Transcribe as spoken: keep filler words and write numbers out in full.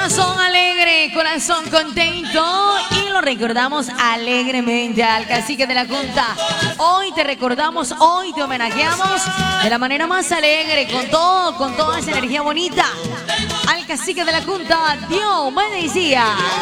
Corazón alegre, corazón contento y lo recordamos alegremente al cacique de la Junta. Hoy te recordamos, hoy te homenajeamos de la manera más alegre, con todo, con toda esa energía bonita. Al cacique de la Junta, Dios me decía.